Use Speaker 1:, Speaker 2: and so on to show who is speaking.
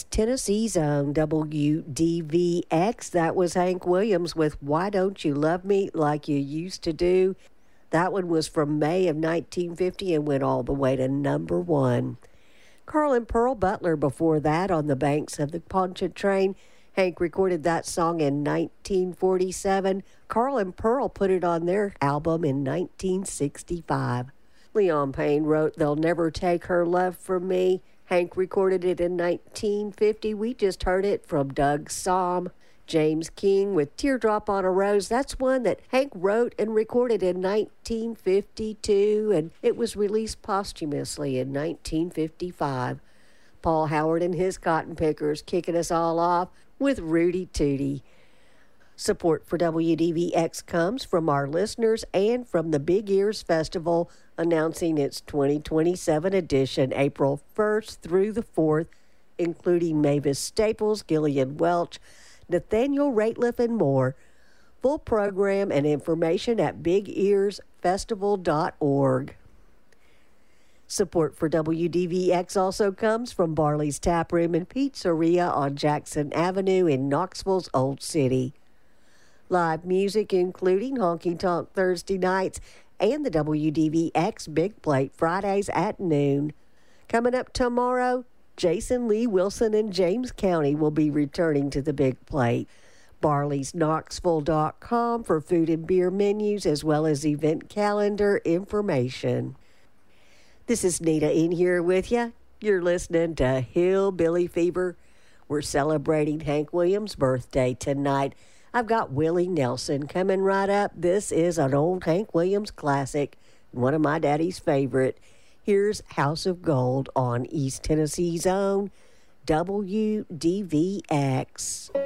Speaker 1: East Tennessee's own WDVX. That was Hank Williams with Why Don't You Love Me Like You Used to Do. That one was from May of 1950 and went all the way to number one. Carl and Pearl Butler before that, On the Banks of the Pontchartrain. Hank recorded that song in 1947. Carl and Pearl put it on their album in 1965. Leon Payne wrote They'll Never Take Her Love From Me. Hank recorded it in 1950. We just heard it from Doug Sahm. James King with Teardrop on a Rose. That's one that Hank wrote and recorded in 1952, and it was released posthumously in 1955. Paul Howard and his Cotton Pickers kicking us all off with Rudy Tooty. Support for WDVX comes from our listeners and from the Big Ears Festival, announcing its 2027 edition April 1st through the 4th, including Mavis Staples, Gillian Welch, Nathaniel Rateliff, and more. Full program and information at bigearsfestival.org. Support for WDVX also comes from Barley's Tap Room and Pizzeria on Jackson Avenue in Knoxville's Old City. Live music including Honky Tonk Thursday nights and the WDVX Big Plate Fridays at noon. Coming up tomorrow, Jason Lee Wilson and James County will be returning to the Big Plate. Barley'sKnoxville.com for food and beer menus as well as event calendar information. This is Nita in here with you. You're listening to Hillbilly Fever. We're celebrating Hank Williams' birthday tonight. I've got Willie Nelson coming right up. This is an old Hank Williams classic, one of my daddy's favorite. Here's House of Gold on East Tennessee's own WDVX.